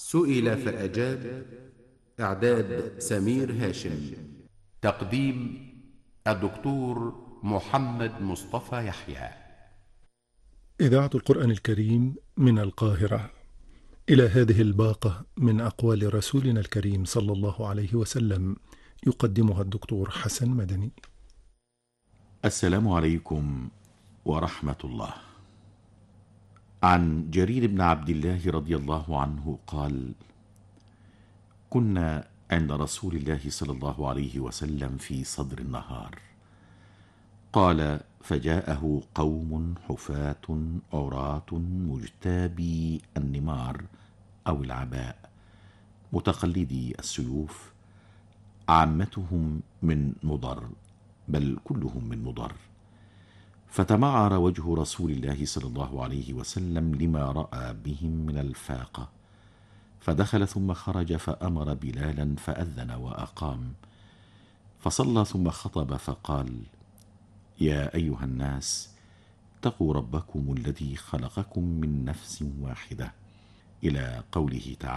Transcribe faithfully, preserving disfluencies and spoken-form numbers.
سئل فأجاب. إعداد سمير هاشم. تقديم الدكتور محمد مصطفى يحيى. إذاعة القرآن الكريم من القاهرة. إلى هذه الباقة من أقوال رسولنا الكريم صلى الله عليه وسلم، يقدمها الدكتور حسن مدني. السلام عليكم ورحمة الله. عن جرير بن عبد الله رضي الله عنه قال: كنا عند رسول الله صلى الله عليه وسلم في صدر النهار، قال: فجاءه قوم حفاة عراة مجتابي النمار أو العباء متقلدي السيوف، عامتهم من مضر، بل كلهم من مضر. فتمعر وجه رسول الله صلى الله عليه وسلم لما رأى بهم من الفاقة، فدخل ثم خرج فأمر بلالا فأذن وأقام، فصلى ثم خطب فقال: يا أيها الناس، اتقوا ربكم الذي خلقكم من نفس واحدة، إلى قوله تعالى: